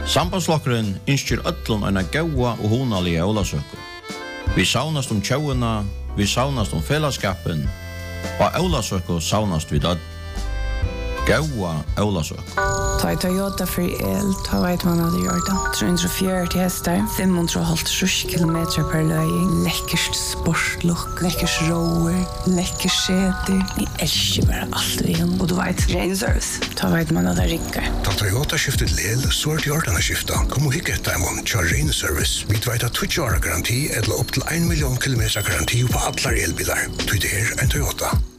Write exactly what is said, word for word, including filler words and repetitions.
Sambandslokkeren innskjer öllum eina gaua og hunalige ólasøku. Vi saunast om tjauina, vi saunast om fellesskapen, og ólasøku saunast vid öll. Gaua ólasøku. Ta i Toyota for el, ta veit man hadde gjort det. tre hundre og fjøruti hester, fem hundre og halvtrýss kilometer per løy, lekkert sportlokk, lekkert roer, lekkert skjeter. Jeg elsker bare alt vi gjør. Og du vet, ren service. Ta veit man hadde rikker. Ta Toyota skiftet lel, så er det gjort denne skiftet. Kom og hikke etter imen, kjør ren service. Vi vet at tjugo år garanti, eller opp til en million kilometer garanti på alle elbiler. Du, det er en Toyota.